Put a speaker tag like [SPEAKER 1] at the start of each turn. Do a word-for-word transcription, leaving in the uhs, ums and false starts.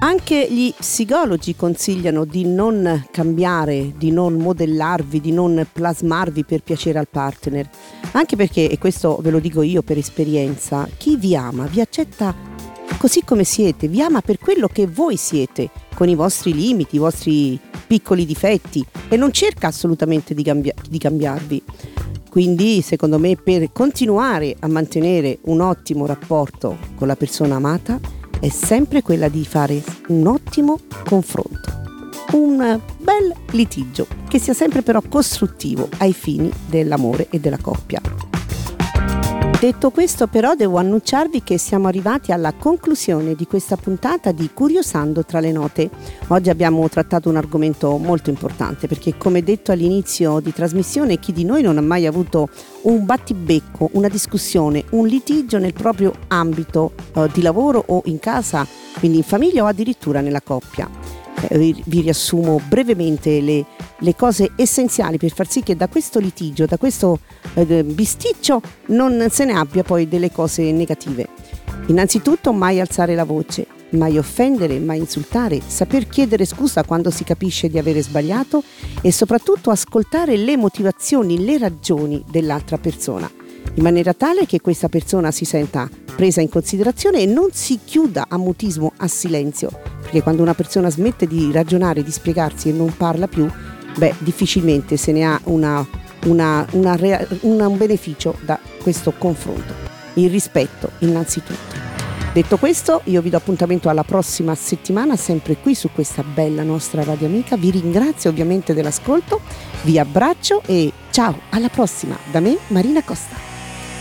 [SPEAKER 1] Anche gli psicologi consigliano di non cambiare, di non modellarvi, di non plasmarvi per piacere al partner. Anche perché, e questo ve lo dico io per esperienza, chi vi ama vi accetta così come siete, vi ama per quello che voi siete, con i vostri limiti, i vostri piccoli difetti, e non cerca assolutamente di, cambia- di cambiarvi. Quindi, secondo me, per continuare a mantenere un ottimo rapporto con la persona amata, è sempre quella di fare un ottimo confronto, un bel litigio che sia sempre però costruttivo ai fini dell'amore e della coppia. Detto questo, però, devo annunciarvi che siamo arrivati alla conclusione di questa puntata di Curiosando tra le note. Oggi abbiamo trattato un argomento molto importante perché, come detto all'inizio di trasmissione, chi di noi non ha mai avuto un battibecco, una discussione, un litigio nel proprio ambito eh, di lavoro o in casa, quindi in famiglia o addirittura nella coppia. Eh, vi riassumo brevemente le, le cose essenziali per far sì che da questo litigio, da questo eh, bisticcio, non se ne abbia poi delle cose negative. Innanzitutto, mai alzare la voce, mai offendere, mai insultare, saper chiedere scusa quando si capisce di avere sbagliato e soprattutto ascoltare le motivazioni, le ragioni dell'altra persona, in maniera tale che questa persona si senta presa in considerazione e non si chiuda a mutismo, a silenzio, perché quando una persona smette di ragionare, di spiegarsi e non parla più, beh, difficilmente se ne ha una, una, una rea- una, un beneficio da questo confronto. Il rispetto, innanzitutto. Detto questo, io vi do appuntamento alla prossima settimana, sempre qui su questa bella nostra radio amica. Vi ringrazio ovviamente dell'ascolto, vi abbraccio e ciao, alla prossima, da me Marina Costa.